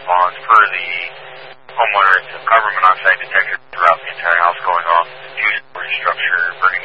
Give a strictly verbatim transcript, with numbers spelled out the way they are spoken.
response. Per the homeowner, it's a carbon monoxide detector throughout the entire house going off. Two-story structure burning